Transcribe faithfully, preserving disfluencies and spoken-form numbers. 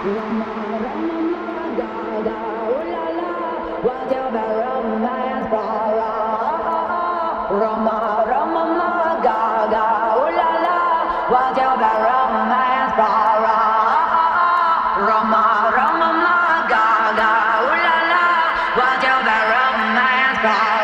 Roma, Roma, Gaga, ooh la la, what's your bad romance, Rara? Roma, Roma, Gaga, ooh la la, what's your bad romance, Rara? Roma, Roma, Gaga, ooh la la, what's your bad romance, Rara?